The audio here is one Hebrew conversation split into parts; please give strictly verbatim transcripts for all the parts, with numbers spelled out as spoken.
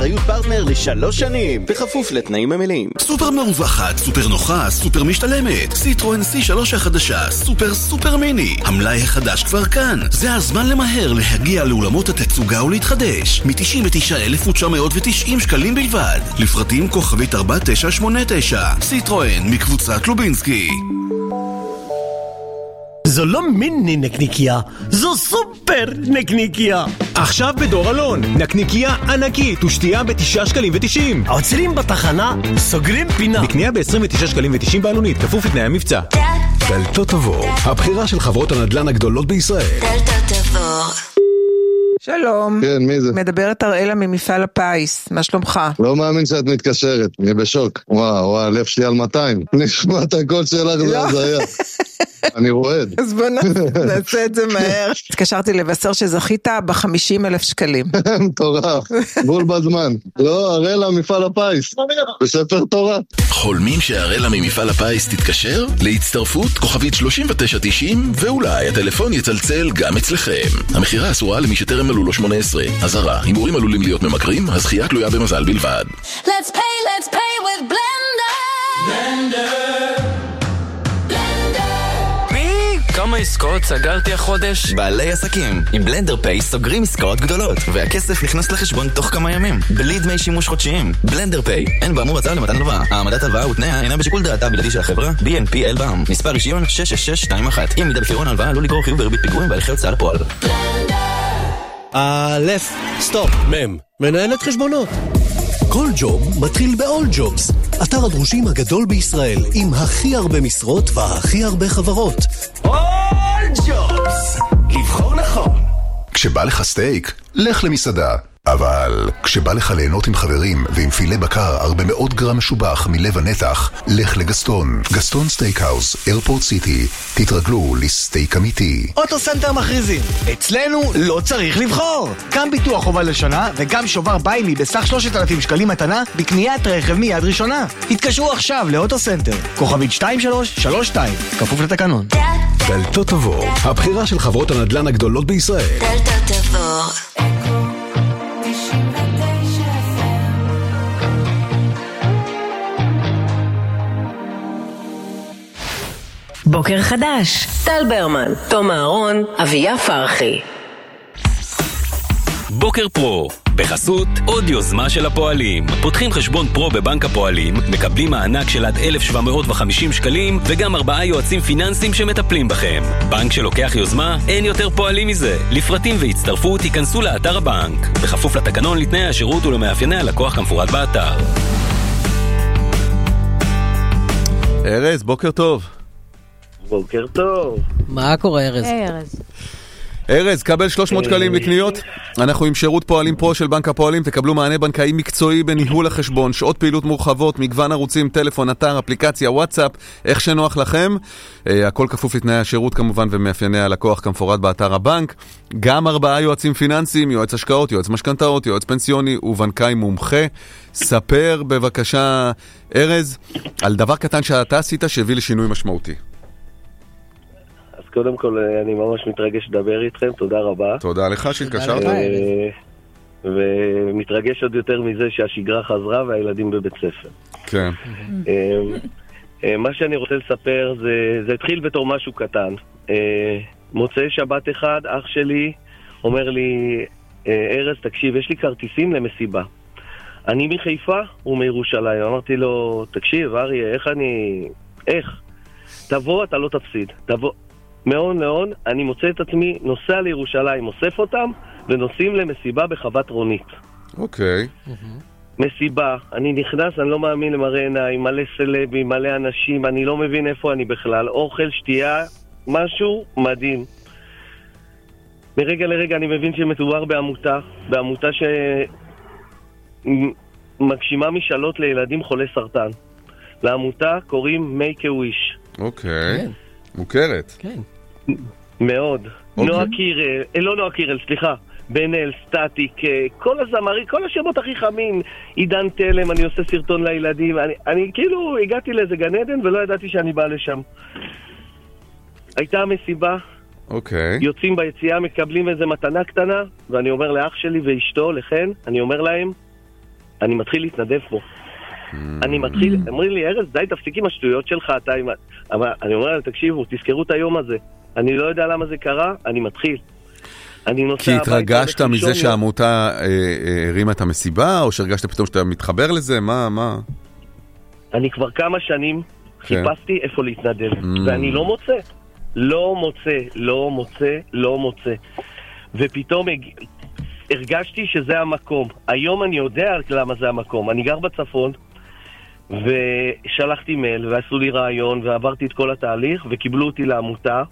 אחריות פרטנר לשלוש שנים, בכפוף לתנאים המלאים. סופר מרווחת, סופר נוחה, סופר משתלמת. סיטרואן סי שלוש החדשה, סופר סופר מיני. המלאי החדש כבר כאן. זה הזמן למהר להגיע לאולמות התצוגה ולהתחדש. מ-תשעים ותשעה אלף ותשע מאות ותשעים שקלים בלבד. לפרטים כוכבית ארבע תשע שמונה תשע. סיטרואן מקבוצת לובינסקי. זו לא מיני נקניקיה, זו סופר נקניקיה. עכשיו בדור אלון, נקניקיה ענקית ושתייה בתשעה שקלים ותשעים. עוצרים בתחנה, סוגרים פינה. בקנייה ב-עשרים ותשעה שקלים ותשעים בעלונית, כפוף לתנאי המבצע. דלתות עבור, הבחירה של חברות הנדל"ן הגדולות בישראל. דלתות עבור. שלום. כן, מי זה? מדברת אראלה ממפעל הפיס, מה שלומך? לא מאמין שאת מתקשרת, אני בשוק. וואו, וואו, הלב שלי על מאתיים. נשמע את הקול שלך, זה הזיה. אני רועד. אז בוא נעשה את זה מהר. התקשרתי לבשר שזכית ב-חמישים אלף שקלים. מטורף, בול בזמן. לא, אראלה מפעל הפיס, בספר תורה. חולמים שאראלה ממפעל הפיס תתקשר? להצטרפות כוכבית שלושים ותשע תשעים, ואולי הטלפון יצלצל גם אצלכם. המחירה אסורה למי שטרם מלאו לו שמונה עשרה. אזהרה, הימורים עלולים להיות ממכרים, הזכייה תלויה במזל בלבד. Let's pay, let's pay with Blender. Blender. כמה עסקאות סגרתי החודש? בעלי עסקים, עם בלנדר פיי סוגרים עסקאות גדולות והכסף נכנס לחשבון תוך כמה ימים בלי דמי שימוש חודשיים. בלנדר פיי, אין באמור הצעה למתן הלוואה. העמדת הלוואה ותנאיה אינה בשיקול דעתה בלעדי של החברה. בי אן פי אלבאם, מספר רישיון שש שש שש שתיים אחת. אם מידה בפירעון הלוואה עלול לגרור חיוב בריבית פיגורים בהליכי הוצאה לפועל. א', סטופ, מ', מנהלת חשבונות. כל ג'וב מתחיל ב-All Jobs, אתר הדרושים הגדול בישראל, עם הכי הרבה משרות והכי הרבה חברות. All Jobs, לבחור נכון. כשבא לך סטייק, לך למסעדה. אבל כשבא לך ליהנות עם חברים ועם פילה בקר הרבה מאות גרם משובח מלב הנתח, לך לגסטון. גסטון סטייקהאוס, איירפורט סיטי. תתרגלו לסטייק אמיתי. אוטוסנטר מכריזים, אצלנו לא צריך לבחור. גם ביטוח חובה לשנה וגם שובר ביילי בסך שלושת אלפים שקלים מתנה בקניית רכב מיד ראשונה. התקשרו עכשיו לאוטוסנטר, כוכבית שתיים שלוש שלוש שתיים, כפוף לתקנון. דלתות עבור, הבחירה של חברות הנדל"ן הגדולות בישראל. דלתות עבור. בוקר חדש, טל ברמן, תום אהרון, אביה פרחי. בוקר פרו, בחסות עוד יוזמה של הפועלים. פותחים חשבון פרו בבנק הפועלים, מקבלים מענק של עד אלף שבע מאות וחמישים שקלים, וגם ארבעה יועצים פיננסיים שמטפלים בכם. בנק שלוקח יוזמה, אין יותר פועלים מזה. לפרטים והצטרפות, ייכנסו לאתר הבנק. בכפוף לתקנון, לתנאי השירות ולמאפייני הלקוח כמפורט באתר. ארז, בוקר טוב. בוקר טוב. מה קורה, ארז? היי, ארז. ארז, קבל שלוש מאות שקלים לקניות. אנחנו עם שירות פועלים פרו של בנק הפועלים, תקבלו מענה בנקאי מקצועי בניהול החשבון, שעות פעילות מורחבות, מגוון ערוצים, טלפון, אתר, אפליקציה, וואטסאפ, איך שנוח לכם. הכל כפוף לתנאי השירות כמובן ומאפייני הלקוח כמפורט באתר הבנק. גם ארבעה יועצים פיננסיים, יועץ השקעות, יועץ משכנתאות, יועץ פנסיוני ובנקאי מומחה. ספר בבקשה, ארז, על דבר קטן שאתה עשית שהביא לשינוי משמעותי. קודם כל, אני ממש מתרגש לדבר איתכם, תודה רבה. תודה לך שהתקשרת. ומתרגש עוד יותר מזה שהשגרה חזרה והילדים בבית ספר. כן. מה שאני רוצה לספר, זה התחיל בתור משהו קטן. מוצאי שבת אחד, אח שלי אומר לי, ארז, תקשיב, יש לי כרטיסים למסיבה. אני מחיפה, הוא מירושלים. אמרתי לו, תקשיב, אריה, איך אני... איך? תבוא, אתה לא תפסיד. תבוא... מאוד מאוד, אני מוצא את עצמי נוסע לירושלים, אוסף אותם ונוסעים למסיבה בחוות רונית. אוקיי. מסיבה, אני נכנס, אני לא מאמין למראה עיניים, מלא סלבים, מלא אנשים, אני לא מבין איפה אני בכלל, אוכל, שתייה, משהו מדהים. מרגע לרגע אני מבין שמדובר בעמותה, בעמותה שמגשימה משאלות לילדים חולי סרטן. לעמותה קוראים Make a Wish. אוקיי. כן. מוכרת. כן. מאוד. נועה קירל, לא נועה קירל, סליחה. בן אל, סטטיק, כל הזמרי, כל השמות הכי חמים. עידן תלם, אני עושה סרטון לילדים. אני, אני כאילו הגעתי לאיזה גן עדן ולא ידעתי שאני בא לשם. הייתה מסיבה. אוקיי. יוצאים ביציאה, מקבלים איזה מתנה קטנה, ואני אומר לאח שלי ואשתו, לכן, אני אומר להם, אני מתחיל להתנדב פה. אני מתחיל, אומרים לי, ארז, די, תפסיק עם השטויות שלך, אתה עם... אבל אני אומר להם, תקשיבו, תזכרו את היום הזה. אני לא יודע למה זה קרה, אני מתחיל. אני נוסע... כי התרגשת מזה שהעמותה הרימה את המסיבה, או שהרגשת פתאום שאתה מתחבר לזה? מה, מה? אני כבר כמה שנים חיפשתי איפה להתנדב, ואני לא מוצא. לא מוצא, לא מוצא, לא מוצא. ופתאום הרגשתי שזה המקום. היום אני יודע למה זה המקום. אני גר בצפון, ושלחתי מייל, ועשו לי רעיון, ועברתי את כל התהליך, וקיבלו אותי לעמותה,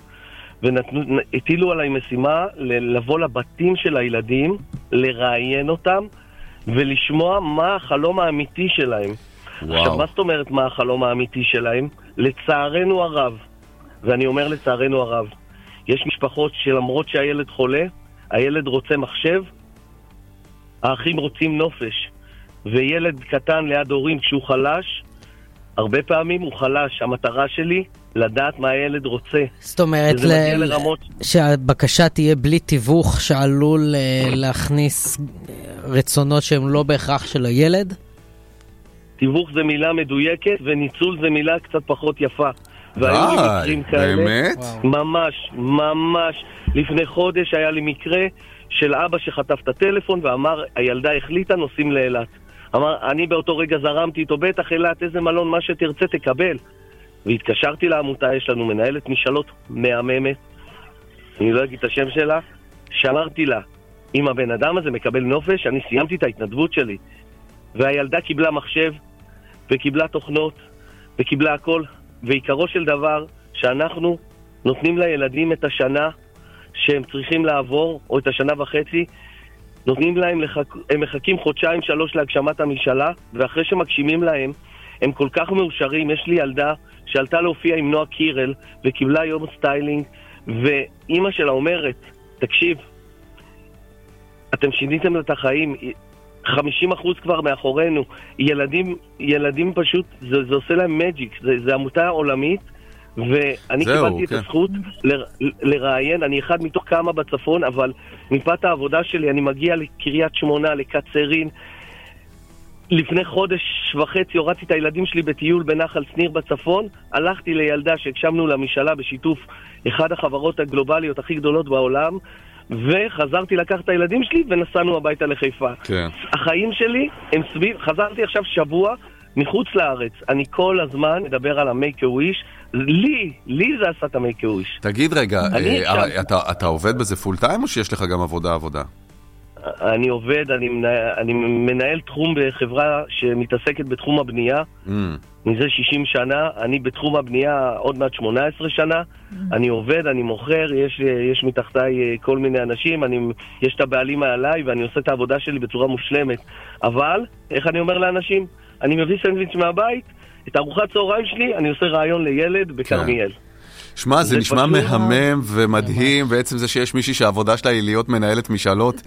והטילו עליי משימה לבוא לבתים של הילדים, לראיין אותם, ולשמוע מה החלום האמיתי שלהם. וואו. עכשיו, מה זאת אומרת מה החלום האמיתי שלהם? לצערנו הרב, ואני אומר לצערנו הרב, יש משפחות שלמרות שהילד חולה, הילד רוצה מחשב, האחים רוצים נופש, וילד קטן ליד הורים כשהוא חלש, הרבה פעמים הוא חלש. המטרה שלי, לדעת מה הילד רוצה. זאת אומרת, ל... לרמות... שהבקשה תהיה בלי תיווך שעלול להכניס רצונות שהם לא בהכרח של הילד? תיווך זה מילה מדויקת, וניצול זה מילה קצת פחות יפה. והיו לי מקרים כאלה. באמת? ממש, ממש. לפני חודש היה לי מקרה של אבא שחטף את הטלפון ואמר, הילדה החליטה, נוסעים לאילת. אמר, אני באותו רגע זרמתי איתו, בטח אילת, איזה מלון, מה שתרצה תקבל. והתקשרתי לעמותה, יש לנו מנהלת משאלות מהממת, אני לא אגיד את השם שלה, שאמרתי לה, אם הבן אדם הזה מקבל נופש, אני סיימתי את ההתנדבות שלי. והילדה קיבלה מחשב, וקיבלה תוכנות, וקיבלה הכל, ועיקרו של דבר, שאנחנו נותנים לילדים את השנה שהם צריכים לעבור, או את השנה וחצי, נותנים להם, לחק... הם מחכים חודשיים, שלוש להגשמת המשאלה, ואחרי שמגשימים להם, הם כל כך מאושרים. יש לי ילדה שעלתה להופיע עם נועה קירל, וקיבלה יום סטיילינג, ואימא שלה אומרת, תקשיב, אתם שיניתם את החיים, חמישים אחוז כבר מאחורינו, ילדים, ילדים פשוט, זה, זה עושה להם מג'יק, זה, זה עמותה עולמית, ואני קיבלתי את הזכות ל, לראיין, אני אחד מתוך כמה בצפון, אבל מפאת העבודה שלי אני מגיע לקריית שמונה, לקצרין. לפני חודש וחצי הורדתי את הילדים שלי בטיול בנחל שניר בצפון, הלכתי לילדה שהגשמנו למשאלה בשיתוף אחד החברות הגלובליות הכי גדולות בעולם, וחזרתי לקחת את הילדים שלי ונסענו הביתה לחיפה. כן. החיים שלי הם סביב, חזרתי עכשיו שבוע מחוץ לארץ. אני כל הזמן מדבר על ה-Make a Wish. לי, לי זה עשה את ה-Make a Wish. תגיד רגע, אה, אתה, אתה עובד בזה פול טיים או שיש לך גם עבודה עבודה? אני עובד, אני מנהל, אני מנהל תחום בחברה שמתעסקת בתחום הבנייה. Mm. מזה שישים שנה, אני בתחום הבנייה עוד מעט שמונה עשרה שנה. Mm. אני עובד, אני מוכר, יש, יש מתחתיי כל מיני אנשים, אני, יש את הבעלים מעליי ואני עושה את העבודה שלי בצורה מושלמת. אבל, איך אני אומר לאנשים? אני מביא סנדוויץ' מהבית, את ארוחת צהריים שלי, אני עושה רעיון לילד בקרמיאל. שמע, זה נשמע מהמם ומדהים, ועצם זה שיש מישהי שהעבודה שלה היא להיות מנהלת משאלות,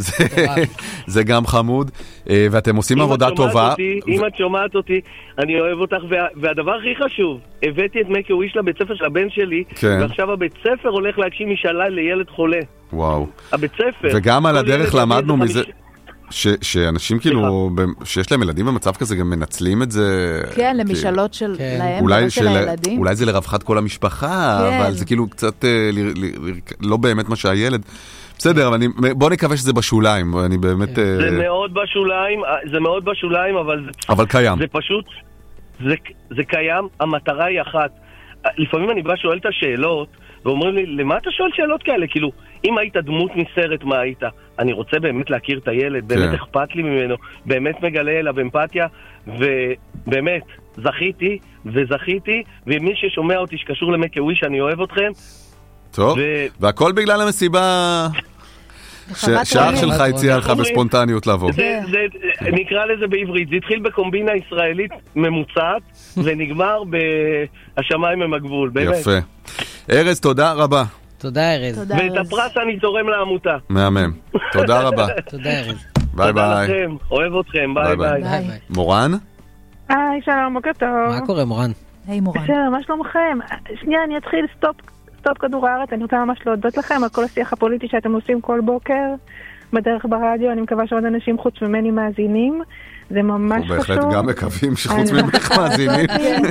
זה גם חמוד, ואתם עושים עבודה טובה. אם את שומעת אותי, אני אוהב אותך, והדבר הכי חשוב, הבאתי את Make a Wish לבית ספר של הבן שלי, ועכשיו הבית ספר הולך להגשים משאלה לילד חולה. וואו. הבית ספר. וגם על הדרך למדנו מזה... שאנשים כאילו, שיש להם ילדים במצב כזה, גם מנצלים את זה. כן, למשאלות שלהם, לא של הילדים. אולי זה לרווחת כל המשפחה, אבל זה כאילו קצת לא באמת מה שהילד. בסדר, אבל בוא נקווה שזה בשוליים, אני באמת... זה מאוד בשוליים, זה מאוד בשוליים, אבל... אבל קיים. זה פשוט, זה קיים, המטרה היא אחת. לפעמים אני בא שואל את השאלות, ואומרים לי, למה אתה שואל שאלות כאלה? כאילו, אם היית דמות מסרט, מה היית? אני רוצה באמת להכיר את הילד, באמת אכפת לי ממנו, באמת מגלה אליו אמפתיה, ובאמת, זכיתי וזכיתי, ומי ששומע אותי שקשור ל-Make a Wish, אני אוהב אתכם. טוב, והכל בגלל המסיבה... שאח שלך הציע לך בספונטניות לבוא. נקרא לזה בעברית, זה התחיל בקומבינה ישראלית ממוצעת, ונגמר בהשמיים עם הגבול, באמת. יפה. ארז, תודה רבה. תודה ארז. ואת הפרס אני תורם לעמותה. מהמם. תודה רבה. תודה ארז. ביי ביי. תודה לכם, אוהב אתכם, ביי ביי. מורן? היי, שלום, בוקר טוב. מה קורה מורן? היי מורן. בסדר, מה שלומכם? שנייה, אני אתחיל סטופ. סטופ כדור הארץ, אני רוצה ממש להודות לכם על כל השיח הפוליטי שאתם עושים כל בוקר בדרך ברדיו, אני מקווה שעוד אנשים חוץ ממני מאזינים, זה ממש חשוב. אנחנו בהחלט גם מקווים שחוץ ממך מאזינים.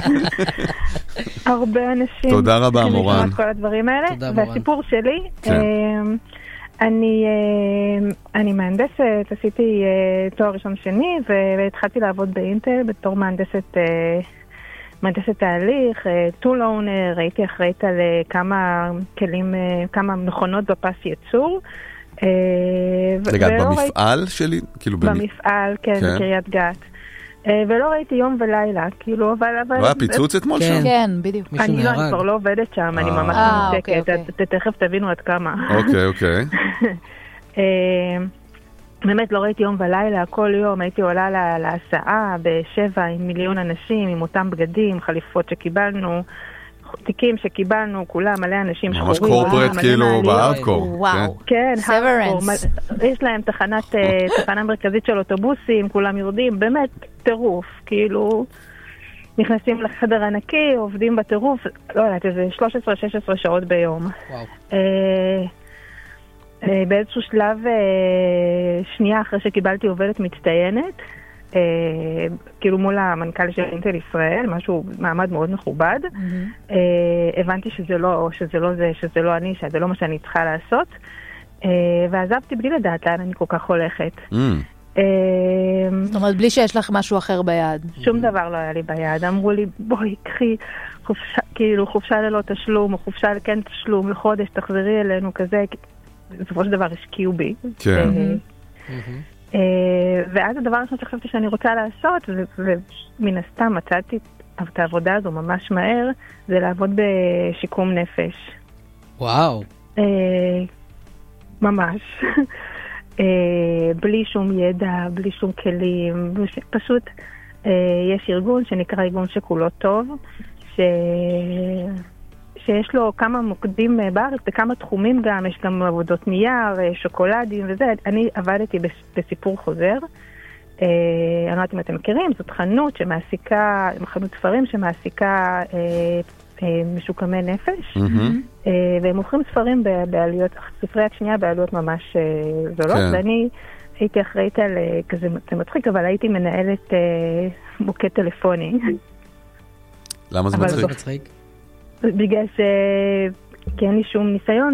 הרבה אנשים. תודה רבה, מורן. כל הדברים האלה. והסיפור שלי, אני, אני מהנדסת, עשיתי תואר ראשון שני, והתחלתי לעבוד באינטל בתור מהנדסת, מהנדסת תהליך, טול אונר, הייתי אחראית על כמה כלים, כמה מכונות בפס ייצור. רגע, במפעל שלי? במפעל, כן, בקריית גת. ולא ראיתי יום ולילה, כאילו, אבל... לא היה פיצוץ אתמול שם? כן, בדיוק. אני לא, אני כבר לא עובדת שם, אני ממש מנותקת, תכף תבינו עד כמה. אוקיי, אוקיי. באמת לא ראיתי יום ולילה, כל יום הייתי עולה להסעה בשבע עם מיליון אנשים, עם אותם בגדים, חליפות שקיבלנו, תיקים שקיבלנו, כולם, מלא אנשים שחורים. ממש קורפרט כאילו בארדקור. וואו. כן, הארדקור. יש להם תחנה מרכזית של אוטובוסים, כולם יורדים, באמת טירוף, כאילו נכנסים לחדר ענקי, עובדים בטירוף, לא יודעת, איזה שלוש עשרה שש עשרה שעות ביום. וואו. באיזשהו שלב, שנייה אחרי שקיבלתי עובדת מצטיינת, כאילו מול המנכ"ל של אינטל ישראל, משהו מעמד מאוד מכובד, הבנתי שזה לא, שזה לא זה, שזה לא אני, שזה לא מה שאני צריכה לעשות, ועזבתי בלי לדעת לאן אני כל כך הולכת. זאת אומרת, בלי שיש לך משהו אחר ביד. שום דבר לא היה לי ביד. אמרו לי, בואי, קחי חופשה, כאילו חופשה ללא תשלום, או חופשה לכן תשלום, לחודש, תחזרי אלינו, כזה. בסופו של דבר השקיעו בי. כן. ואז הדבר הראשון שחשבתי שאני רוצה לעשות, ומן הסתם מצאתי את העבודה הזו ממש מהר, זה לעבוד בשיקום נפש. וואו. ממש. בלי שום ידע, בלי שום כלים, פשוט יש ארגון שנקרא ארגון שכולו טוב, ש... שיש לו כמה מוקדים בארץ, בכמה תחומים גם, יש גם עבודות נייר, שוקולדים וזה. אני עבדתי בסיפור חוזר, אני לא יודעת אם אתם מכירים, זאת חנות שמעסיקה, חנות ספרים שמעסיקה משוקמי נפש, והם מוכרים ספרים בעלויות, ספרי יד שנייה בעלויות ממש זולות, ואני הייתי אחראית על, כזה זה מצחיק, אבל הייתי מנהלת מוקד טלפוני. למה זה מצחיק? בגלל ש... כי אין לי שום ניסיון,